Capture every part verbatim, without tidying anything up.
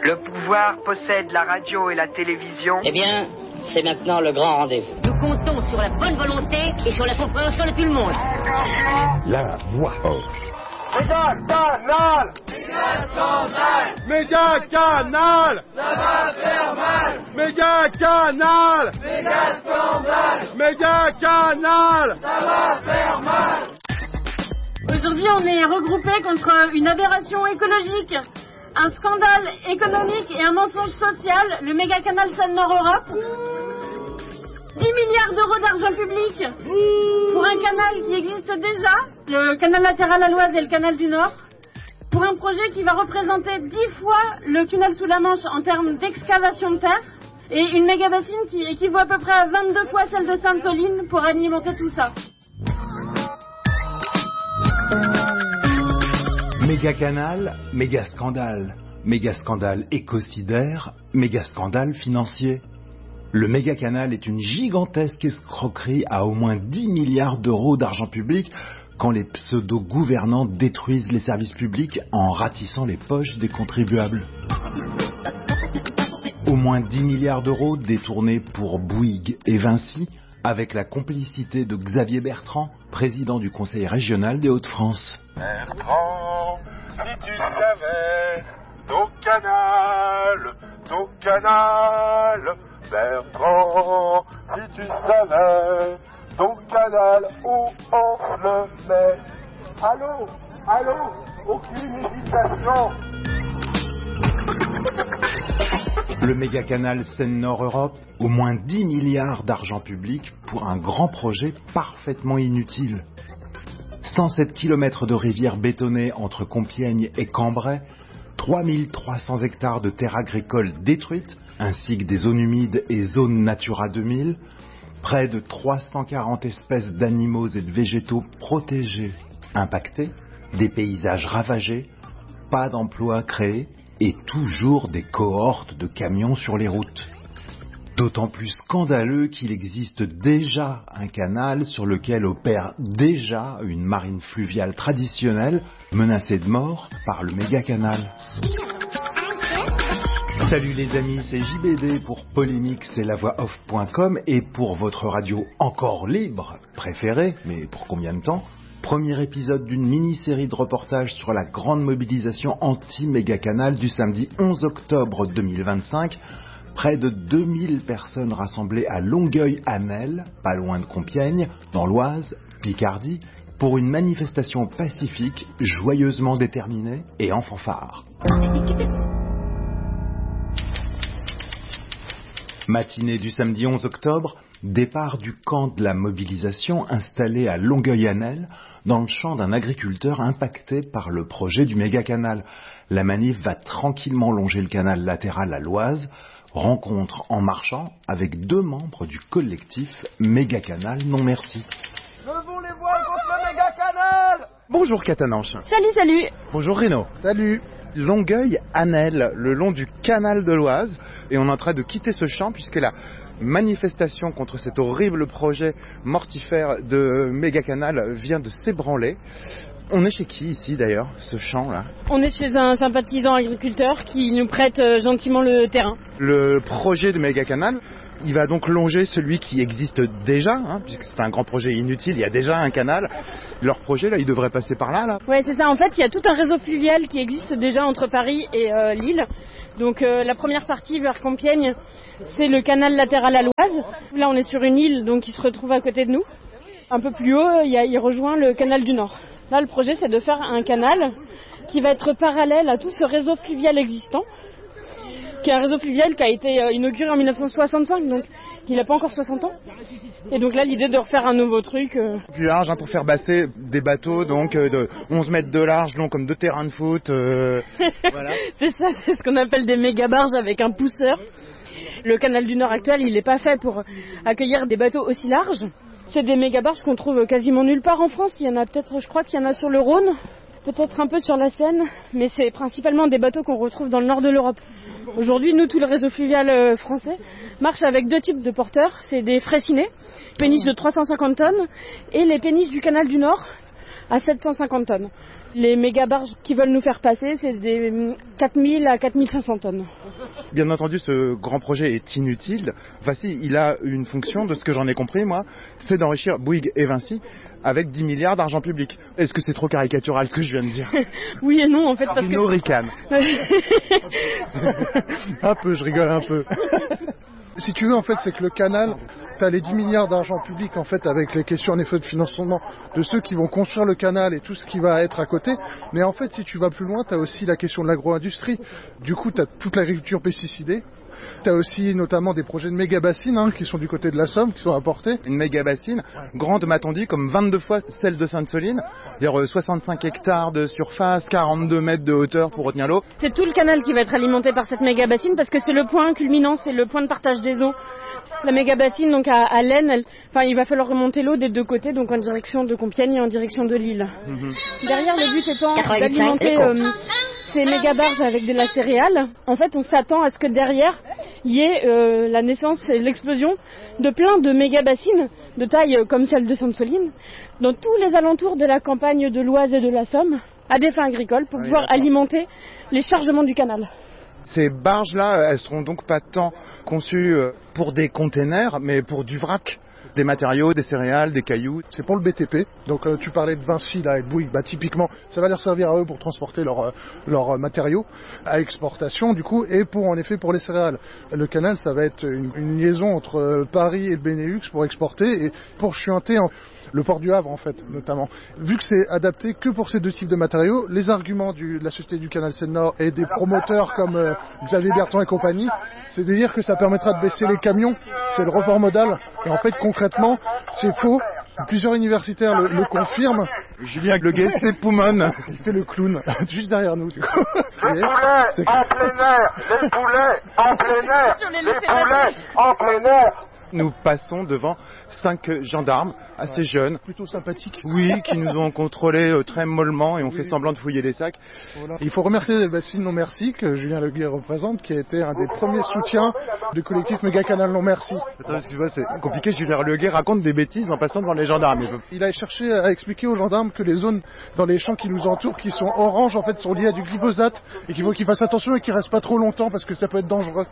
Le pouvoir possède la radio et la télévision. Eh bien, c'est maintenant le grand rendez-vous. Nous comptons sur la bonne volonté et sur la compréhension de tout le monde. La voix off. Méga Canal! Méga Scandale! Méga Canal! Ça va faire mal! Méga Canal! Méga Scandale! Méga Canal! Ça va faire mal! Aujourd'hui, on est regroupés contre une aberration écologique, un scandale économique et un mensonge social, le méga canal Seine-Nord-Europe. dix milliards d'euros d'argent public pour un canal qui existe déjà, le canal latéral à l'Oise et le canal du Nord, pour un projet qui va représenter dix fois le tunnel sous la Manche en termes d'excavation de terre, et une méga bassine qui équivaut à peu près à vingt-deux fois celle de Sainte-Soline pour alimenter tout ça. Méga canal, méga scandale. Méga scandale écocidaire, méga scandale financier. Le méga canal est une gigantesque escroquerie à au moins dix milliards d'euros d'argent public quand les pseudo-gouvernants détruisent les services publics en ratissant les poches des contribuables. Au moins dix milliards d'euros détournés pour Bouygues et Vinci avec la complicité de Xavier Bertrand, président du conseil régional des Hauts-de-France. Bertrand, si tu savais, ton canal, ton canal, Bertrand, si tu savais, ton canal, où on le met. Allô, allô, aucune hésitation. Le méga canal Seine-Nord-Europe, au moins dix milliards d'argent public pour un grand projet parfaitement inutile. cent sept kilomètres de rivière bétonnée entre Compiègne et Cambrai, trois mille trois cents hectares de terres agricoles détruites, ainsi que des zones humides et zones Natura deux mille, près de trois cent quarante espèces d'animaux et de végétaux protégés, impactés, des paysages ravagés, pas d'emplois créés et toujours des cohortes de camions sur les routes. D'autant plus scandaleux qu'il existe déjà un canal sur lequel opère déjà une marine fluviale traditionnelle menacée de mort par le méga canal. Salut les amis, c'est J B D pour Polémique, c'est la voix off point com et pour votre radio encore libre, préférée, mais pour combien de temps ? Premier épisode d'une mini-série de reportages sur la grande mobilisation anti-méga-canal du samedi onze octobre deux mille vingt-cinq. Près de deux mille personnes rassemblées à Longueuil-Anel, pas loin de Compiègne, dans l'Oise, Picardie, pour une manifestation pacifique, joyeusement déterminée et en fanfare. Matinée du samedi onze octobre, départ du camp de la mobilisation installé à Longueuil-Anel, dans le champ d'un agriculteur impacté par le projet du méga-canal. La manif va tranquillement longer le canal latéral à l'Oise, rencontre en marchant avec deux membres du collectif Méga-Canal Non Merci. Levons les voiles contre le méga canal. Bonjour Catananche. Salut, salut. Bonjour Reno. Salut. Longueuil-Anel, le long du canal de l'Oise, et on est en train de quitter ce champ puisque la manifestation contre cet horrible projet mortifère de méga-canal vient de s'ébranler. On est chez qui ici d'ailleurs, ce champ-là ? On est chez un sympathisant agriculteur qui nous prête euh, gentiment le terrain. Le projet de méga-canal, il va donc longer celui qui existe déjà, hein, puisque c'est un grand projet inutile, il y a déjà un canal. Leur projet, là, il devrait passer par là, là. Ouais, c'est ça. En fait, il y a tout un réseau fluvial qui existe déjà entre Paris et euh, Lille. Donc euh, la première partie vers Compiègne, c'est le canal latéral à l'Oise. Là, on est sur une île, donc il se retrouve à côté de nous. Un peu plus haut, il, y a, il rejoint le canal du Nord. Là, le projet, c'est de faire un canal qui va être parallèle à tout ce réseau fluvial existant, qui est un réseau fluvial qui a été inauguré en dix-neuf cent soixante-cinq, donc il n'a pas encore soixante ans. Et donc là, l'idée de refaire un nouveau truc. Euh... Plus large, hein, pour faire basser des bateaux, donc euh, de onze mètres de large, long comme deux terrains de foot. Euh... voilà. C'est ça, c'est ce qu'on appelle des méga barges avec un pousseur. Le canal du Nord actuel, il n'est pas fait pour accueillir des bateaux aussi larges. C'est des méga barges qu'on trouve quasiment nulle part en France. Il y en a peut-être, je crois qu'il y en a sur le Rhône, peut-être un peu sur la Seine, mais c'est principalement des bateaux qu'on retrouve dans le nord de l'Europe. Aujourd'hui, nous, tout le réseau fluvial français marche avec deux types de porteurs. C'est des fraisinets, péniches de trois cent cinquante tonnes, et les péniches du canal du Nord, à sept cent cinquante tonnes. Les méga barges qui veulent nous faire passer, c'est des quatre mille à quatre mille cinq cents tonnes. Bien entendu, ce grand projet est inutile. Enfin si, il a une fonction, de ce que j'en ai compris moi, c'est d'enrichir Bouygues et Vinci avec dix milliards d'argent public. Est-ce que c'est trop caricatural ce que je viens de dire? Oui et non en fait, parce Arnaud que... ricane. Un peu, je rigole un peu. Si tu veux, en fait, c'est que le canal, tu as les dix milliards d'argent public, en fait, avec les questions, en effet, de financement de ceux qui vont construire le canal et tout ce qui va être à côté. Mais en fait, si tu vas plus loin, tu as aussi la question de l'agro-industrie. Du coup, tu as toute l'agriculture pesticidée. Tu as aussi notamment des projets de méga-bassines hein, qui sont du côté de la Somme, qui sont apportés. Une méga-bassine, grande, m'a-t-on dit, comme vingt-deux fois celle de Sainte-Soline. C'est-à-dire soixante-cinq hectares de surface, quarante-deux mètres de hauteur pour retenir l'eau. C'est tout le canal qui va être alimenté par cette méga-bassine parce que c'est le point culminant, c'est le point de partage des eaux. La méga-bassine, donc à, à l'Aisne, elle, enfin, il va falloir remonter l'eau des deux côtés, donc en direction de Compiègne et en direction de Lille. Mm-hmm. Derrière, le but étant d'alimenter euh, ces méga-barges avec de la céréale. En fait, on s'attend à ce que derrière, il y ait euh, la naissance et l'explosion de plein de méga-bassines de taille euh, comme celle de Sainte-Soline, dans tous les alentours de la campagne de l'Oise et de la Somme, à des fins agricoles, pour oui, pouvoir d'accord. alimenter les chargements du canal. Ces barges-là, elles seront donc pas tant conçues pour des containers, mais pour du vrac. Des matériaux, des céréales, des cailloux. C'est pour le B T P. Donc euh, tu parlais de Vinci là et de Bouygues. Bah typiquement, ça va leur servir à eux pour transporter leurs leurs matériaux à exportation du coup et pour en effet pour les céréales. Le canal, ça va être une, une liaison entre Paris et le Benelux pour exporter et pour chuinter en... le port du Havre en fait notamment. Vu que c'est adapté que pour ces deux types de matériaux, les arguments du, de la Société du Canal Seine-Nord et des promoteurs comme euh, Xavier Bertrand et compagnie, c'est de dire que ça permettra de baisser les camions. C'est le report modal. Et en fait concrètement, c'est faux. Plusieurs universitaires le, le confirment. Julien Leguet, c'est Poumon. Il fait le clown, juste derrière nous. Du coup. Les poulets c'est... en plein air, les poulets en plein air, les poulets en plein air. Nous passons devant cinq gendarmes assez ouais. jeunes, plutôt sympathiques, oui, qui nous ont contrôlés euh, très mollement et ont oui. fait semblant de fouiller les sacs. Voilà. Il faut remercier les bassines Non Merci que Julien Leguet représente, qui a été un des premiers soutiens du collectif Méga Canal Non Merci. Attends, excuse-moi, c'est compliqué. Julien Leguet raconte des bêtises en passant devant les gendarmes. Il a cherché à expliquer aux gendarmes que les zones dans les champs qui nous entourent, qui sont oranges, en fait, sont liées à du glyphosate et qu'il faut qu'ils fassent attention et qu'ils restent pas trop longtemps parce que ça peut être dangereux.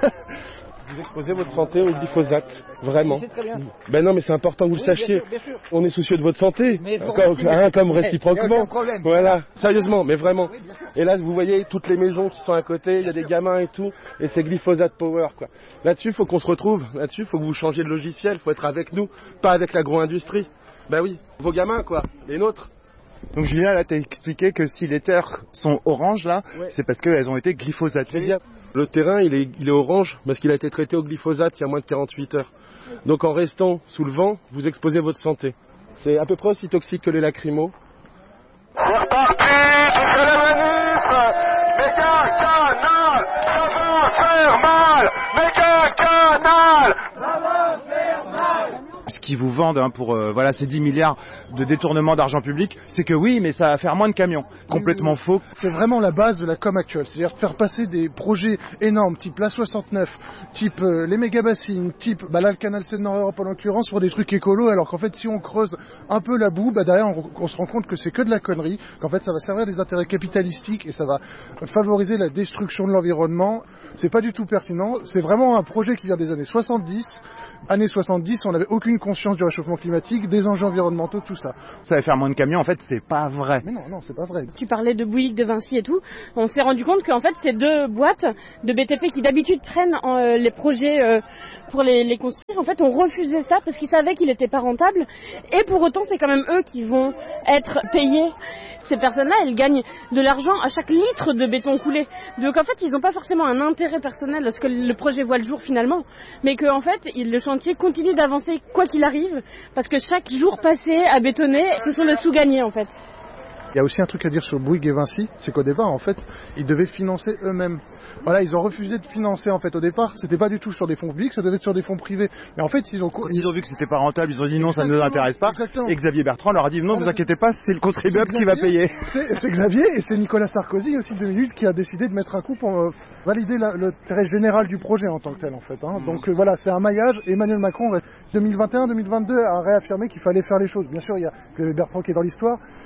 Vous exposez votre santé au glyphosate, vraiment. Ben non, mais c'est important que vous oui, le sachiez. Bien sûr, bien sûr. On est soucieux de votre santé, comme, hein, comme réciproquement. Voilà, sérieusement, mais vraiment. Oui, et là, vous voyez toutes les maisons qui sont à côté, il y a des gamins et tout, et c'est glyphosate power, quoi. Là-dessus, il faut qu'on se retrouve. Là-dessus, il faut que vous changiez de logiciel. Il faut être avec nous, pas avec l'agro-industrie. Ben oui, vos gamins, quoi, les nôtres. Donc Julien, là, t'as expliqué que si les terres sont oranges, là, ouais. c'est parce qu'elles ont été glyphosatées. Le terrain, il est, il est orange parce qu'il a été traité au glyphosate il y a moins de quarante-huit heures. Donc en restant sous le vent, vous exposez votre santé. C'est à peu près aussi toxique que les lacrymos. C'est reparti, c'est la manif. Méga Canal, ça va faire mal. Méga Canal, ça va faire mal. Ce qu'ils vous vendent hein, pour euh, voilà, ces dix milliards de détournement d'argent public, c'est que oui, mais ça va faire moins de camions. Complètement faux. C'est vraiment la base de la com actuelle. C'est-à-dire faire passer des projets énormes, type la soixante-neuf, type euh, les méga-bassines, type bah là, le canal Seine-Nord Europe en l'occurrence, pour des trucs écolos, alors qu'en fait, si on creuse un peu la boue, bah derrière, on, on se rend compte que c'est que de la connerie, qu'en fait, ça va servir des intérêts capitalistiques et ça va favoriser la destruction de l'environnement. C'est pas du tout pertinent. C'est vraiment un projet qui vient des années soixante-dix. Années soixante-dix, on n'avait aucune conscience du réchauffement climatique, des enjeux environnementaux, tout ça. Ça va faire moins de camions, en fait, c'est pas vrai. Mais non, non, c'est pas vrai. Tu parlais de Bouygues, de Vinci et tout. On s'est rendu compte qu'en fait, ces deux boîtes de B T P qui d'habitude prennent euh, les projets euh, pour les, les construire, en fait, ont refusé ça parce qu'ils savaient qu'il n'était pas rentable. Et pour autant, c'est quand même eux qui vont être payés. Ces personnes-là, elles gagnent de l'argent à chaque litre de béton coulé. Donc en fait, ils n'ont pas forcément un intérêt personnel à ce que le projet voit le jour finalement, mais qu'en fait, le chantier continue d'avancer quoi qu'il arrive, parce que chaque jour passé à bétonner, ce sont des sous-gagnés en fait. Il y a aussi un truc à dire sur Bouygues et Vinci, c'est qu'au départ, en fait, ils devaient financer eux-mêmes. Voilà, ils ont refusé de financer, en fait, au départ. C'était pas du tout sur des fonds publics, ça devait être sur des fonds privés. Mais en fait, ils ont... Ils ont vu que c'était pas rentable, ils ont dit non, exactement, ça ne nous intéresse pas. Exactement. Et Xavier Bertrand leur a dit non, ne vous inquiétez pas, c'est le contribuable qui va payer. C'est, c'est Xavier et c'est Nicolas Sarkozy aussi, deux minutes, qui a décidé de mettre un coup pour euh, valider la, l'intérêt général du projet en tant que tel, en fait. Hein. Mmh. Donc euh, voilà, c'est un maillage. Emmanuel Macron, deux mille vingt et un deux mille vingt-deux, a réaffirmé qu'il fallait faire les choses. Bien sûr, il y a Xavier Bertrand qui est dans l'histoire,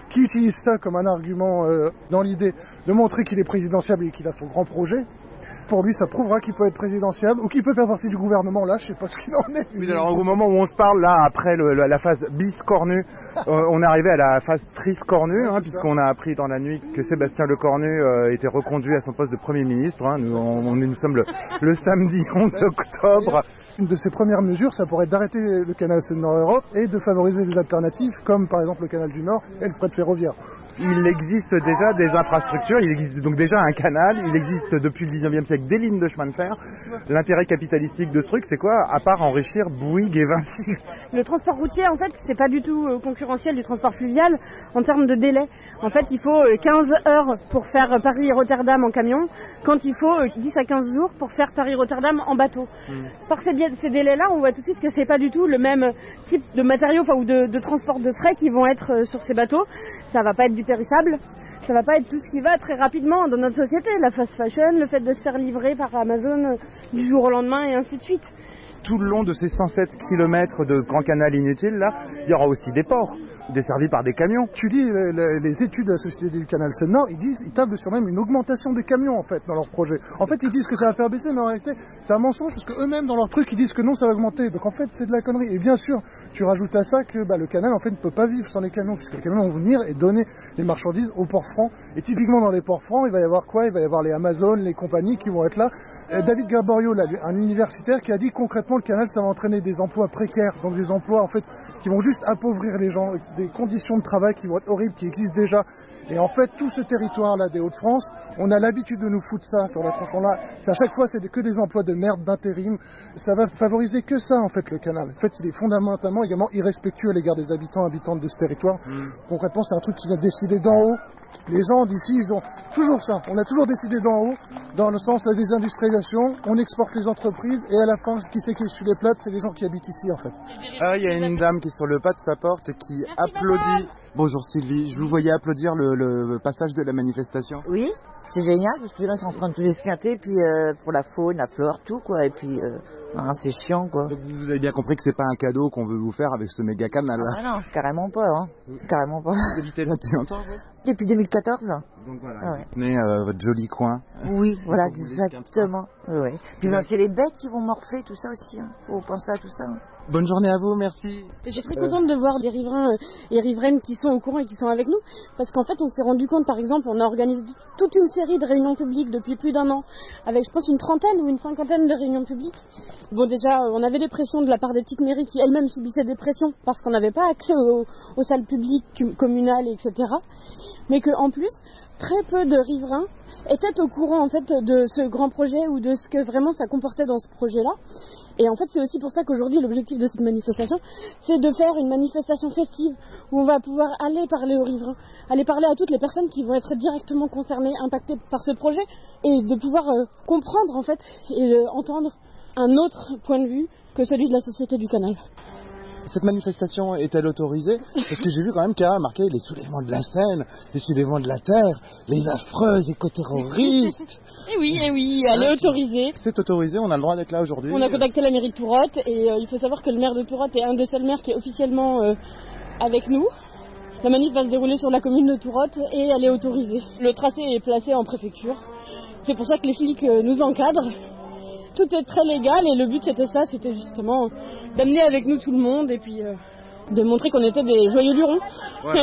qui utilise ça comme un argument euh, dans l'idée de montrer qu'il est présidentiable et qu'il a son grand projet. Pour lui, ça prouvera qu'il peut être présidentiable ou qu'il peut faire partie du gouvernement. Là, je sais pas ce qu'il en est. Oui, alors au moment où on se parle, là, après le, la phase biscornue, euh, on est arrivé à la phase triscornue, hein, puisqu'on a appris dans la nuit que Sébastien Lecornu euh, était reconduit à son poste de Premier ministre. Hein. Nous, on, on est, nous sommes le, le samedi onze octobre. Une de ses premières mesures, ça pourrait être d'arrêter le canal Seine-Nord-Europe et de favoriser des alternatives, comme par exemple le canal du Nord et le fret ferroviaire. Il existe déjà des infrastructures, il existe donc déjà un canal, il existe depuis le dix-neuvième siècle des lignes de chemin de fer. L'intérêt capitalistique de ce truc, c'est quoi, à part enrichir Bouygues et Vinci? Le transport routier, en fait, c'est pas du tout euh, concurrentiel du transport fluvial en termes de délai. En fait, il faut euh, quinze heures pour faire Paris-Rotterdam en camion, quand il faut euh, dix à quinze jours pour faire Paris-Rotterdam en bateau. Mm. Par ces, ces délais-là, on voit tout de suite que c'est pas du tout le même type de matériaux, enfin, ou de, de transport de frais qui vont être euh, sur ces bateaux. Ça va pas être du périssable, ça va pas être tout ce qui va très rapidement dans notre société, la fast fashion, le fait de se faire livrer par Amazon du jour au lendemain et ainsi de suite. Tout le long de ces cent sept kilomètres de grand canal inutile, là, il y aura aussi des ports, desservis par des camions. Tu lis les, les, les études de la Société du Canal Seine-Nord, ils disent, ils tablent sur même une augmentation des camions en fait dans leur projet. En fait, ils disent que ça va faire baisser, mais en réalité, c'est un mensonge parce que eux-mêmes dans leur truc, ils disent que non, ça va augmenter. Donc en fait, c'est de la connerie. Et bien sûr, tu rajoutes à ça que bah, le canal en fait ne peut pas vivre sans les camions, puisque les camions vont venir et donner les marchandises aux ports francs. Et typiquement dans les ports francs, il va y avoir quoi? Il va y avoir les Amazon, les compagnies qui vont être là. Et David Gaborio, là, un universitaire, qui a dit concrètement le canal, ça va entraîner des emplois précaires, donc des emplois en fait qui vont juste appauvrir les gens, des conditions de travail qui vont être horribles, qui existent déjà. Et en fait, tout ce territoire-là des Hauts-de-France, on a l'habitude de nous foutre ça sur la tronçon-là. C'est à chaque fois, c'est que des emplois de merde, d'intérim. Ça va favoriser que ça, en fait, le canal. En fait, il est fondamentalement également irrespectueux à l'égard des habitants, habitantes de ce territoire. Mmh. Concrètement, c'est un truc qui vient décider d'en haut. Les gens d'ici, ils ont toujours ça. On a toujours décidé d'en haut, dans le sens de la désindustrialisation. On exporte les entreprises et à la fin, qui c'est qui essuie les plates, c'est les gens qui habitent ici, en fait. Ah, il y a une dame qui est sur le pas de sa porte qui Merci applaudit. Maman. Bonjour Sylvie, je vous voyais applaudir le, le passage de la manifestation. Oui, c'est génial, parce que là, c'est en train de tout esquinter, puis euh, pour la faune, la flore, tout, quoi, et puis, euh, hein, c'est chiant, quoi. Donc vous avez bien compris que c'est pas un cadeau qu'on veut vous faire avec ce méga canal là. Ah non, carrément pas, hein, c'est carrément pas. Vous habitez là depuis longtemps, vous? Depuis deux mille quatorze. Donc voilà, ah, ouais. vous tenez euh, votre joli coin. Oui, voilà, exactement. Oui, oui. Puis ben, c'est les bêtes qui vont morfler, tout ça aussi, hein. Faut penser à tout ça. Hein. Bonne journée à vous, merci. Je suis très contente de voir des riverains et riveraines qui sont au courant et qui sont avec nous, parce qu'en fait on s'est rendu compte, par exemple, on a organisé toute une série de réunions publiques depuis plus d'un an, avec je pense une trentaine ou une cinquantaine de réunions publiques. Bon, déjà on avait des pressions de la part des petites mairies qui elles-mêmes subissaient des pressions parce qu'on n'avait pas accès aux, aux salles publiques communales, et cetera. Mais qu'en plus, très peu de riverains étaient au courant en fait de ce grand projet ou de ce que vraiment ça comportait dans ce projet-là. Et en fait, c'est aussi pour ça qu'aujourd'hui, l'objectif de cette manifestation, c'est de faire une manifestation festive où on va pouvoir aller parler aux riverains, aller parler à toutes les personnes qui vont être directement concernées, impactées par ce projet, et de pouvoir euh, comprendre en fait et euh, entendre un autre point de vue que celui de la Société du Canal. Cette manifestation est-elle autorisée? Parce que j'ai vu quand même qu'il y a marqué les soulèvements de la Seine, les soulèvements de la Terre, les affreux éco-terroristes. Eh oui, eh oui, elle est autorisée. C'est autorisé, on a le droit d'être là aujourd'hui. On a contacté la mairie de Tourotte et euh, il faut savoir que le maire de Tourotte est un des seuls maires qui est officiellement euh, avec nous. La manif va se dérouler sur la commune de Tourotte et elle est autorisée. Le tracé est placé en préfecture. C'est pour ça que les flics euh, nous encadrent. Tout est très légal et le but c'était ça, c'était justement d'amener avec nous tout le monde et puis euh, de montrer qu'on était des joyeux lurons. Voilà.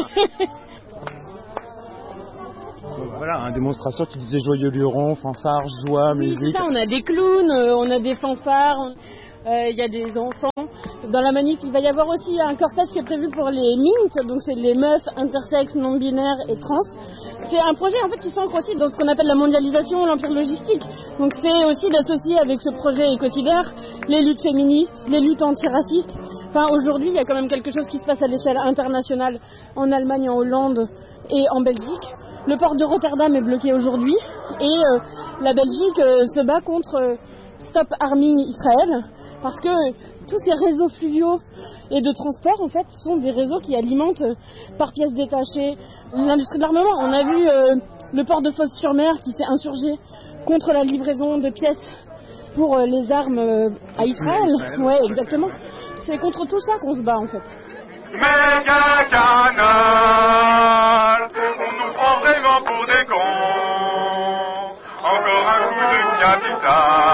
Donc voilà, une démonstration qui disait joyeux lurons, fanfares, joie, oui, musique. C'est ça, on a des clowns, euh, on a des fanfares, il euh, y a des enfants. Dans la manif, il va y avoir aussi un cortège qui est prévu pour les M I N T, donc c'est les meufs, intersexes, non-binaires et trans. C'est un projet en fait qui s'ancre aussi dans ce qu'on appelle la mondialisation, l'empire logistique. Donc c'est aussi d'associer avec ce projet écocidaire les luttes féministes, les luttes antiracistes. Enfin aujourd'hui, il y a quand même quelque chose qui se passe à l'échelle internationale, en Allemagne, en Hollande et en Belgique. Le port de Rotterdam est bloqué aujourd'hui et euh, la Belgique euh, se bat contre euh, Stop Arming Israël parce que euh, tous ces réseaux fluviaux et de transport en fait sont des réseaux qui alimentent euh, par pièces détachées l'industrie de l'armement. On a vu euh, le port de Fos-sur-Mer qui s'est insurgé contre la livraison de pièces pour euh, les armes euh, à Israël. Ouais, exactement. C'est contre tout ça qu'on se bat en fait. méga canal. On nous prend vraiment pour des cons. Encore un coup de capital.